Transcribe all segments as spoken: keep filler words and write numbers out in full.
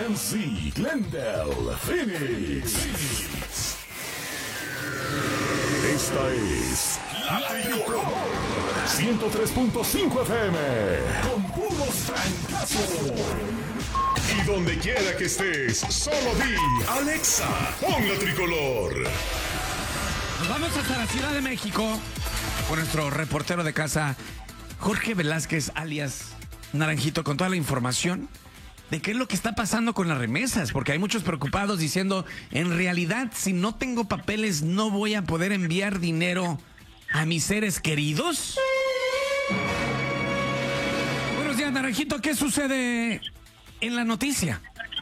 M C, Glendale, Phoenix. Esta es La Tricolor ciento tres punto cinco F M con puros francazos. Y donde quiera que estés, solo di Alexa, pon La Tricolor. Nos vamos hasta la Ciudad de México con nuestro reportero de casa, Jorge Velázquez, alias Naranjito, con toda la información de qué es lo que está pasando con las remesas, porque hay muchos preocupados diciendo, en realidad, si no tengo papeles, ¿no voy a poder enviar dinero a mis seres queridos? Buenos días, Naranjito, ¿qué sucede en la noticia?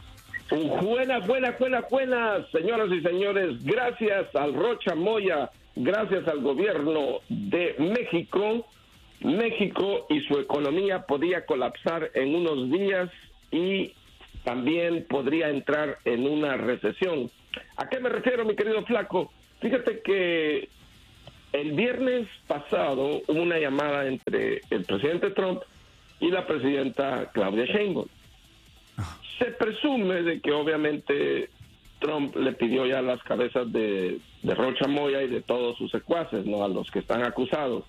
Buenas, buenas, buenas, buenas, señoras y señores. Gracias al Rocha Moya, gracias al gobierno de México, México y su economía podía colapsar en unos días y también podría entrar en una recesión. ¿A qué me refiero, mi querido Flaco? Fíjate que el viernes pasado hubo una llamada entre el presidente Trump y la presidenta Claudia Sheinbaum. Se presume de que obviamente Trump le pidió ya las cabezas de, de Rocha Moya y de todos sus secuaces, ¿no?, a los que están acusados.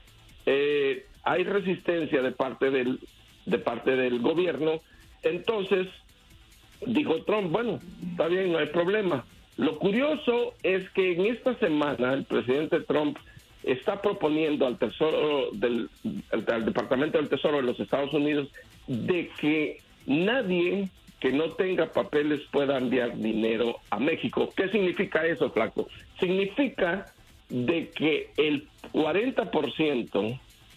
Eh, hay resistencia de parte del de parte del gobierno. Entonces dijo Trump, bueno, está bien, no hay problema. Lo curioso es que en esta semana el presidente Trump está proponiendo al Tesoro del al, al Departamento del Tesoro de los Estados Unidos de que nadie que no tenga papeles pueda enviar dinero a México. ¿Qué significa eso, Flaco? Significa de que el cuarenta por ciento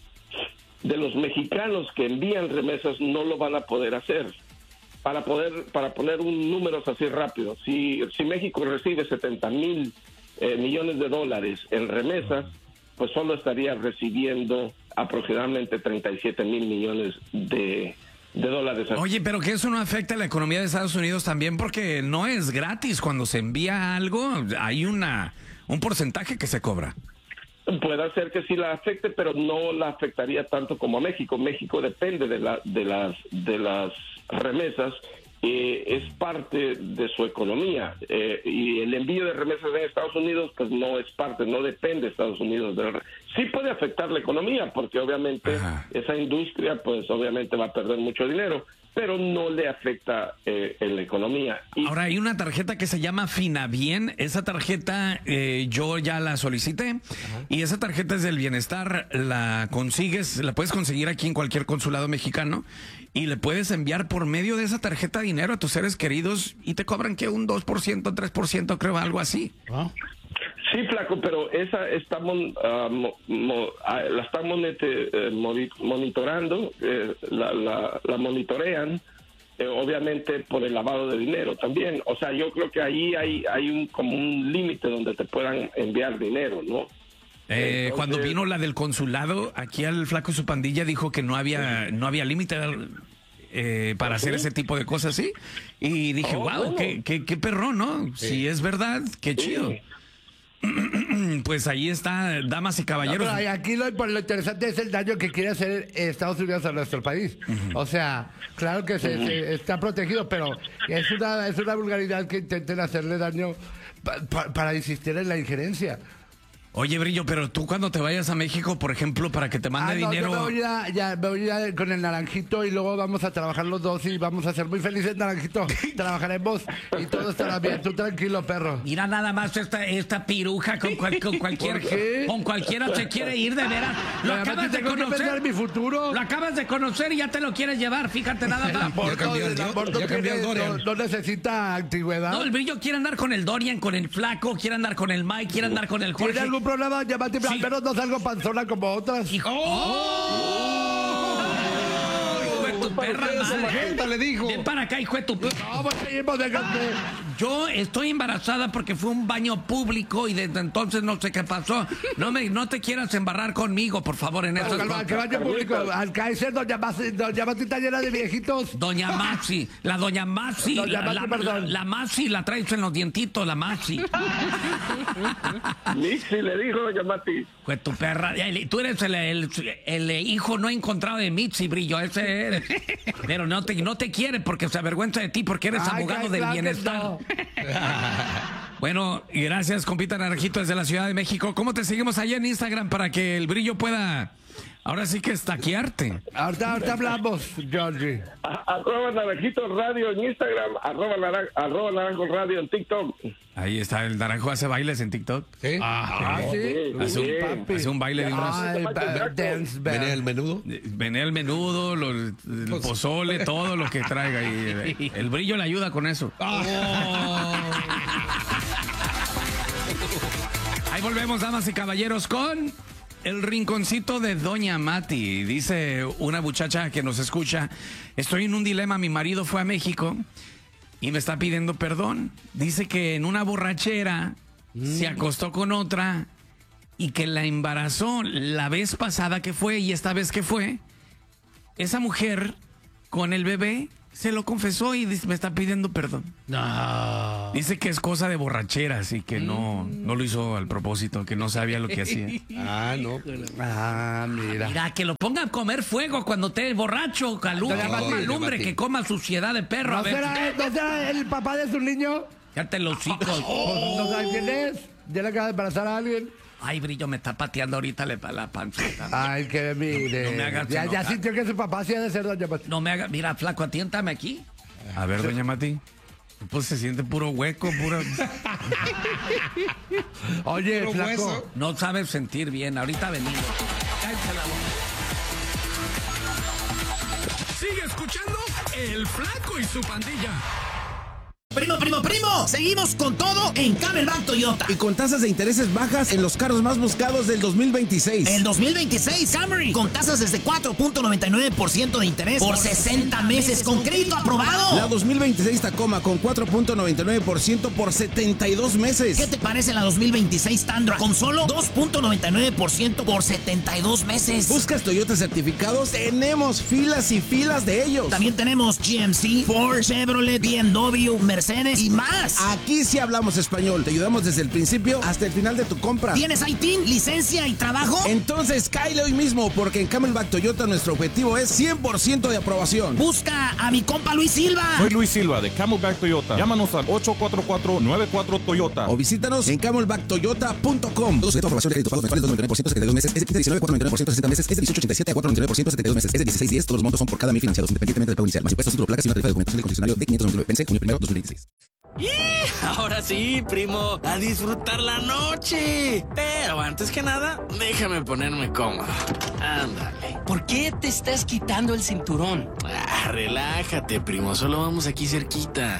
de los mexicanos que envían remesas no lo van a poder hacer. Para poder para poner un número así rápido, si, si México recibe setenta mil eh, millones de dólares en remesas, pues solo estaría recibiendo aproximadamente treinta y siete mil millones de, de dólares. Oye, pero que eso no afecta a la economía de Estados Unidos también, porque no es gratis. Cuando se envía algo, hay una un porcentaje que se cobra. Puede ser que sí la afecte, pero no la afectaría tanto como a México. México depende de la de las de las remesas, eh, es parte de su economía, eh, y el envío de remesas en Estados Unidos pues no es parte, no depende de Estados Unidos. De la, sí puede afectar la economía porque obviamente Ajá. esa industria pues obviamente va a perder mucho dinero, pero no le afecta eh, en la economía. Y ahora hay una tarjeta que se llama Finabien. Esa tarjeta eh, yo ya la solicité. Ajá. Y esa tarjeta es del bienestar. La consigues, la puedes conseguir aquí en cualquier consulado mexicano y le puedes enviar por medio de esa tarjeta dinero a tus seres queridos y te cobran que un dos por ciento, tres por ciento, creo, algo así. ¿Ah? Sí, Flaco, pero esa estamos, uh, mo, mo, uh, la estamos uh, monitorando, eh, la, la, la monitorean, eh, obviamente por el lavado de dinero también. O sea, yo creo que ahí hay, hay un como un límite donde te puedan enviar dinero, ¿no? Eh, Entonces, cuando vino la del consulado, aquí al Flaco y su pandilla dijo que no había, no había límite eh, para ¿sí? hacer ese tipo de cosas, ¿sí? Y dije, oh, wow, bueno. qué, qué, qué perrón, ¿no? Sí. Si es verdad, qué chido. Sí. Pues ahí está, damas y caballeros. No, pero aquí lo, lo interesante es el daño que quiere hacer Estados Unidos a nuestro país. Uh-huh. O sea, claro que se, uh-huh. se está protegido, pero es una es una vulgaridad que intenten hacerle daño pa, pa, para insistir en la injerencia. Oye, Brillo, pero tú cuando te vayas a México, por ejemplo, para que te mande ah, no, dinero... Yo me voy, a, ya, me voy a con el Naranjito y luego vamos a trabajar los dos y vamos a ser muy felices, Naranjito. Trabajaremos y todo estará bien. Tú tranquilo, perro. Mira nada más esta esta piruja con, cual, con cualquier... ¿Por qué? Con cualquiera se quiere ir, de veras. Lo acabas de conocer. Mi futuro. Lo acabas de conocer y ya te lo quieres llevar. Fíjate nada más. No, no necesita antigüedad. No, el Brillo quiere andar con el Dorian, con el Flaco, quiere andar con el Mike, quiere andar con el Jorge. ¿Tiene algún problema? Llámate, sí. Al menos no salgo panzona como otras. ¡Oh! ¡Oh! ¡Hijo de tu perra madre! Le dijo. Ven para acá, hijo de tu perra. No, pues seguimos de Yo estoy embarazada porque fue un baño público y desde entonces no sé qué pasó. No me, no te quieras embarrar conmigo, por favor, en eso. ¿Qué baño público? Al Kaiser, doña Masi, doña Masi está llena de viejitos. Doña Masi, la doña Masi, Doña la, Masi, la, perdón. la, la Masi la traes en los dientitos, la Masi. Mitzi le dijo doña Mati. Pues tu perra, el- tú eres el, el, el hijo no encontrado de Mitzi, Brillo, ese eres. Pero no te, no te quiere porque se avergüenza de ti porque eres Ay, abogado ay, del claro que bienestar. no. Bueno, y gracias, compita Naranjito, desde la Ciudad de México. ¿Cómo te seguimos allá en Instagram para que el Brillo pueda, ahora sí que estaquearte? Ahorita, ahorita hablamos, Georgie. A- Arroba Naranjito Radio en Instagram, arroba, naran- arroba Naranjo Radio en TikTok. Ahí está, el Naranjo hace bailes en TikTok. ¿Sí? Ah, sí. Hace Uy, un, papi. hace un baile de unos... Ay, ba- dance band. ¿Venía el menudo? Venía el menudo, los- el pozole, todo lo que traiga ahí. El Brillo le ayuda con eso. Ahí volvemos, damas y caballeros, con el rinconcito de Doña Mati. Dice una muchacha que nos escucha: estoy en un dilema, mi marido fue a México y me está pidiendo perdón. Dice que en una borrachera se acostó con otra y que la embarazó la vez pasada que fue y esta vez que fue. Esa mujer con el bebé se lo confesó y dice, me está pidiendo perdón. No. Dice que es cosa de borracheras y que no, no lo hizo al propósito, que no sabía lo que hacía. Ah, no. Ah, mira. Mira, que lo ponga a comer fuego cuando esté borracho, calumbre, Doña Mati, coma doña lumbre, Mati. que coma suciedad de perro. A ¿No ver, será, ¿No será el papá de su niño? cállate los hijos. Pues, ¿no sabe quién es? ¿Ya le acaba de embarazar a alguien? Ay, Brillo, me está pateando ahorita la, la pancita. Ay, que mire. No me hagas ya, ya enojar. sintió que su papá sí ha de ser doña Mati. No me haga, mira, flaco, atiéntame aquí. A ver, Doña Mati. Pues se siente puro hueco, puro... Oye, Puro flaco. hueso. No sabes sentir bien, ahorita venimos. Cállate la boca. Sigue escuchando El Flaco y su pandilla. Primo, primo, primo, seguimos con todo en Camelback Toyota. Y con tasas de intereses bajas en los carros más buscados del dos mil veintiséis. El dos mil veintiséis Camry con tasas desde cuatro punto noventa y nueve por ciento de interés por sesenta meses con crédito aprobado. La dos mil veintiséis Tacoma con cuatro punto noventa y nueve por ciento por setenta y dos meses. ¿Qué te parece la dos mil veintiséis Tundra con solo dos punto noventa y nueve por ciento por setenta y dos meses? ¿Buscas Toyota certificados? Tenemos filas y filas de ellos. También tenemos G M C, Ford, Chevrolet, B M W, Mercedes y más. Aquí sí hablamos español. Te ayudamos desde el principio hasta el final de tu compra. ¿Tienes I T I N, licencia y trabajo? Entonces, cáele hoy mismo, porque en Camelback Toyota nuestro objetivo es cien por ciento de aprobación. Busca a mi compa Luis Silva. Soy Luis Silva de Camelback Toyota. Llámanos al ocho cuatro cuatro nueve cuatro Toyota. O visítanos en camelback toyota punto com. Todo sujeto a aprobación de crédito, pagos mensuales dos punto noventa y nueve por ciento, setenta y dos meses. Es de quince diecinueve a cuatro punto noventa y nueve por ciento, sesenta meses. Es de dieciocho ochenta y siete a cuatro punto noventa y nueve por ciento, setenta y dos meses. Es de dieciséis diez. Todos los montos son por cada mil financiados, independientemente del pago inicial. Más impuestos, título, placas y una tarifa de documentación del concesionario de quinientos noventa y nueve. Vence junio primero, dos mil veintiséis. Ahora sí, primo, a disfrutar la noche. Pero antes que nada, déjame ponerme cómodo. Ándale. ¿Por qué te estás quitando el cinturón? Ah, relájate, primo, solo vamos aquí cerquita.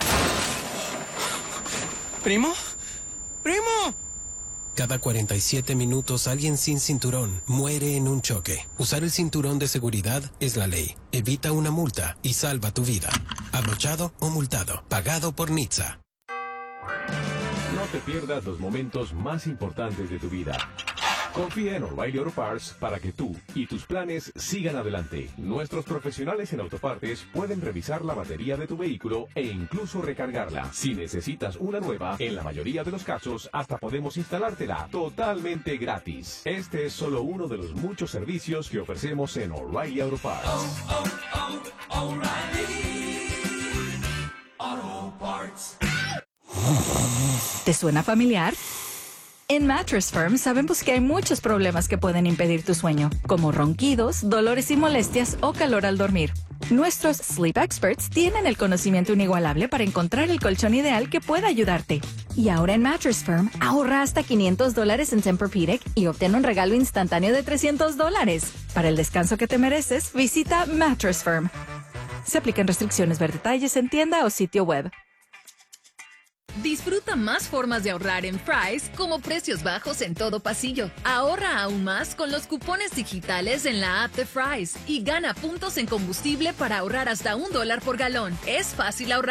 ¿Primo? ¡Primo! Cada cuarenta y siete minutos alguien sin cinturón muere en un choque. Usar el cinturón de seguridad es la ley. Evita una multa y salva tu vida. Abrochado o multado. Pagado por Nitsa. No te pierdas los momentos más importantes de tu vida. Confía en O'Reilly Auto Parts para que tú y tus planes sigan adelante. Nuestros profesionales en autopartes pueden revisar la batería de tu vehículo e incluso recargarla. Si necesitas una nueva, en la mayoría de los casos hasta podemos instalártela totalmente gratis. Este es solo uno de los muchos servicios que ofrecemos en O'Reilly Auto Parts. Oh, oh, oh, O'Reilly Auto Parts. ¿Te suena familiar? En Mattress Firm sabemos que hay muchos problemas que pueden impedir tu sueño, como ronquidos, dolores y molestias o calor al dormir. Nuestros Sleep Experts tienen el conocimiento inigualable para encontrar el colchón ideal que pueda ayudarte. Y ahora en Mattress Firm, ahorra hasta quinientos dólares en Tempur-Pedic y obtén un regalo instantáneo de trescientos dólares. Para el descanso que te mereces, visita Mattress Firm. Se aplican restricciones, ver detalles en tienda o sitio web. Disfruta más formas de ahorrar en Fry's, como precios bajos en todo pasillo. Ahorra aún más con los cupones digitales en la app de Fry's y gana puntos en combustible para ahorrar hasta un dólar por galón. Es fácil ahorrar.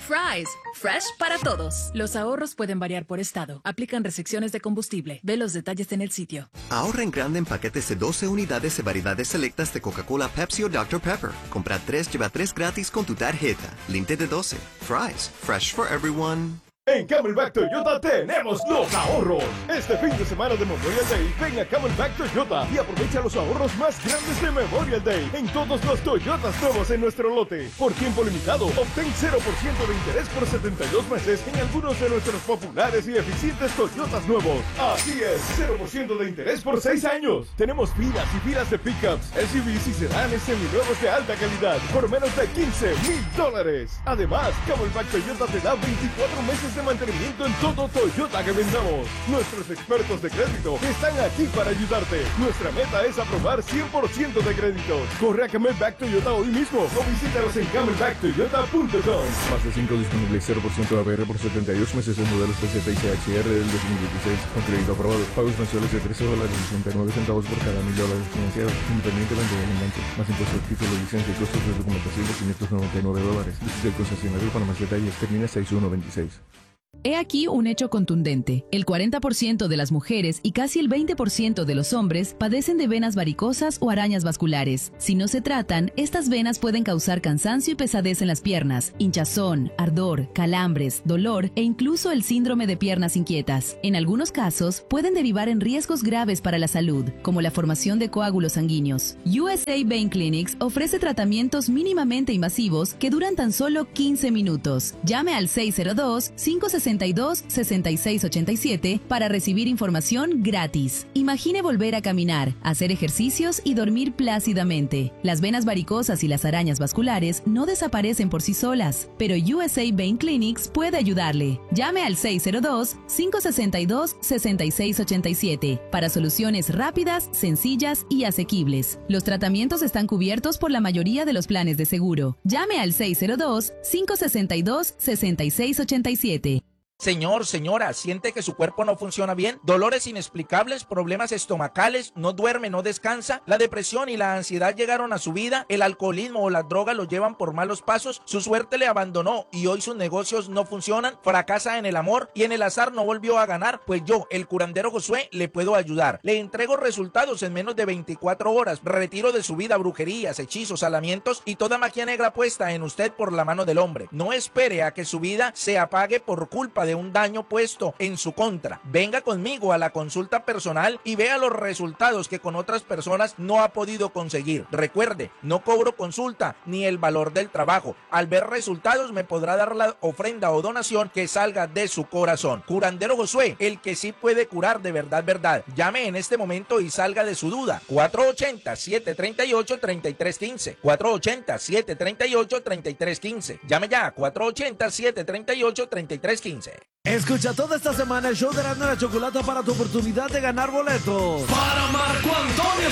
Fry's, fresh para todos. Los ahorros pueden variar por estado. Aplican restricciones de combustible. Ve los detalles en el sitio. Ahorra en grande en paquetes de doce unidades de variedades selectas de Coca-Cola, Pepsi o doctor Pepper. Compra tres, lleva tres gratis con tu tarjeta. Límite de doce. Fry's, fresh for everyone. En Camelback Toyota tenemos los ahorros. Este fin de semana de Memorial Day, ven a Camelback Toyota y aprovecha los ahorros más grandes de Memorial Day en todos los Toyotas nuevos en nuestro lote. Por tiempo limitado, obtén cero por ciento de interés por setenta y dos meses en algunos de nuestros populares y eficientes Toyotas nuevos. Así es, cero por ciento de interés por seis años. Tenemos filas y filas de pickups, S U Vs y sedanes seminuevos de alta calidad por menos de quince mil dólares. Además, Camelback Toyota te da veinticuatro meses de mantenimiento en todo Toyota que vendamos. Nuestros expertos de crédito están aquí para ayudarte. Nuestra meta es aprobar cien por ciento de créditos. Corre a Camelback Toyota hoy mismo o visítanos en camelback toyota punto com. Más de cinco disponibles, cero por ciento de A P R por setenta y dos meses en modelos P Z y C H R del dos mil dieciséis. Con crédito aprobado. Pagos mensuales de trece dólares y sesenta y nueve centavos por cada mil dólares financiados, independientemente del enganche. Más impuestos de título, licencia y costos de documentación de quinientos noventa y nueve dólares. Visita el concesionario para más detalles. Termina seis uno veintiséis. He aquí un hecho contundente. El cuarenta por ciento de las mujeres y casi el veinte por ciento de los hombres padecen de venas varicosas o arañas vasculares. Si no se tratan, estas venas pueden causar cansancio y pesadez en las piernas, hinchazón, ardor, calambres, dolor e incluso el síndrome de piernas inquietas. En algunos casos, pueden derivar en riesgos graves para la salud, como la formación de coágulos sanguíneos. U S A Vein Clinics ofrece tratamientos mínimamente invasivos que duran tan solo quince minutos. Llame al seis cero dos, cinco seis dos, seis seis ocho siete para recibir información gratis. Imagine volver a caminar, hacer ejercicios y dormir plácidamente. Las venas varicosas y las arañas vasculares no desaparecen por sí solas, pero U S A Vein Clinics puede ayudarle. Llame al seis cero dos, cinco seis dos, seis seis ocho siete para soluciones rápidas, sencillas y asequibles. Los tratamientos están cubiertos por la mayoría de los planes de seguro. Llame al seis cero dos, cinco seis dos, seis seis ocho siete. Señor, señora, ¿siente que su cuerpo no funciona bien? ¿Dolores inexplicables, problemas estomacales, no duerme, no descansa? ¿La depresión y la ansiedad llegaron a su vida? ¿El alcoholismo o las drogas lo llevan por malos pasos? ¿Su suerte le abandonó y hoy sus negocios no funcionan? ¿Fracasa en el amor y en el azar no volvió a ganar? Pues yo, el curandero Josué, le puedo ayudar. Le entrego resultados en menos de veinticuatro horas. Retiro de su vida brujerías, hechizos, salamientos y toda magia negra puesta en usted por la mano del hombre. No espere a que su vida se apague por culpa de un daño puesto en su contra. Venga conmigo a la consulta personal y vea los resultados que con otras personas no ha podido conseguir. Recuerde, no cobro consulta ni el valor del trabajo. Al ver resultados me podrá dar la ofrenda o donación que salga de su corazón. Curandero Josué, el que sí puede curar de verdad, verdad. Llame en este momento y salga de su duda. cuatro ocho cero, siete tres ocho, tres tres uno cinco. cuatro ocho cero, siete tres ocho, tres tres uno cinco. Llame ya. cuatro ocho cero, siete tres ocho, tres tres uno cinco. Escucha toda esta semana el show de Erasmo y la Chocolata para tu oportunidad de ganar boletos para Marco Antonio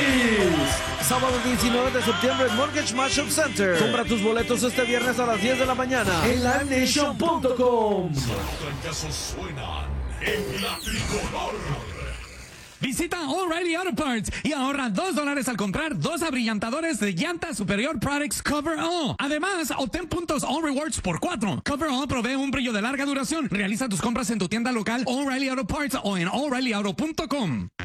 Solís. Sábado diecinueve de septiembre en Mortgage Mashup Center. Compra tus boletos este viernes a las diez de la mañana en live nation punto com. Los trancazos suenan en la tricolor. Visita O'Reilly Auto Parts y ahorra dos dólares al comprar dos abrillantadores de llanta superior Products Cover All. Además, obtén puntos All Rewards por cuatro. Cover All provee un brillo de larga duración. Realiza tus compras en tu tienda local O'Reilly Auto Parts o en O'Reilly Auto punto com.